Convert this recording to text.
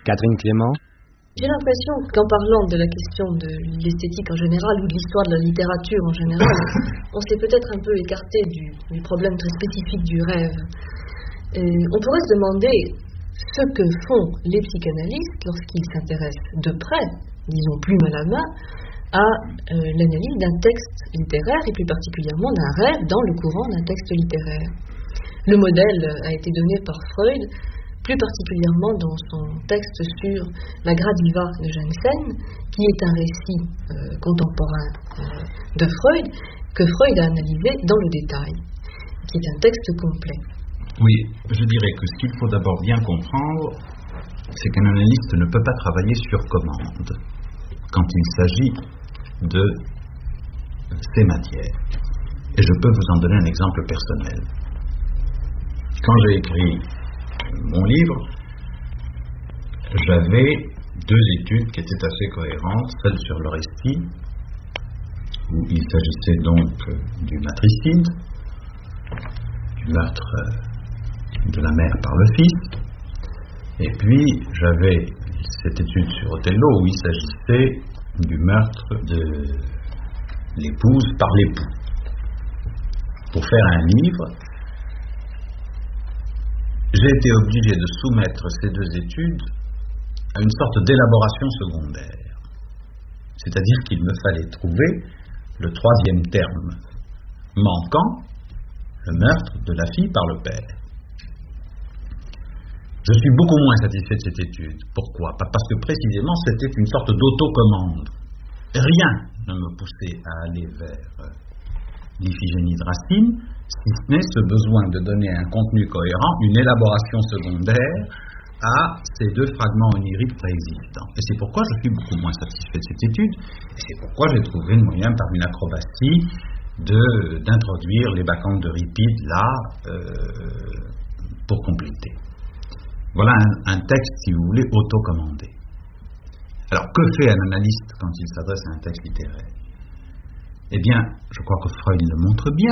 Catherine Clément. J'ai l'impression qu'en parlant de la question de l'esthétique en général ou de l'histoire de la littérature en général, on s'est peut-être un peu écarté du problème très spécifique du rêve. On pourrait se demander ce que font les psychanalystes lorsqu'ils s'intéressent de près, disons plume à la main, à l'analyse d'un texte littéraire et plus particulièrement d'un rêve dans le courant d'un texte littéraire. Le modèle a été donné par Freud, plus particulièrement dans son texte sur la Gradiva de Jensen, qui est un récit contemporain de Freud, que Freud a analysé dans le détail, qui est un texte complet. Oui, je dirais que ce qu'il faut d'abord bien comprendre, c'est qu'un analyste ne peut pas travailler sur commande quand il s'agit de ces matières. Et je peux vous en donner un exemple personnel. Quand j'ai écrit mon livre, j'avais deux études qui étaient assez cohérentes, celle sur le récit, où il s'agissait donc du matricide, du meurtre de la mère par le fils, et puis j'avais cette étude sur Othello où il s'agissait du meurtre de l'épouse par l'époux. Pour faire un livre, j'ai été obligé de soumettre ces deux études à une sorte d'élaboration secondaire. C'est-à-dire qu'il me fallait trouver le troisième terme manquant, le meurtre de la fille par le père. Je suis beaucoup moins satisfait de cette étude. Pourquoi ? Parce que précisément c'était une sorte d'autocommande. Rien ne me poussait à aller vers l'Iphigénie de Racine, si ce n'est ce besoin de donner un contenu cohérent, une élaboration secondaire à ces deux fragments oniriques préexistants. Et c'est pourquoi je suis beaucoup moins satisfait de cette étude, et c'est pourquoi j'ai trouvé le moyen, par une acrobatie, d'introduire les bacchantes d'Euripide là, pour compléter. Voilà un texte, si vous voulez, autocommandé. Alors, que fait un analyste quand il s'adresse à un texte littéraire ? Eh bien, je crois que Freud le montre bien.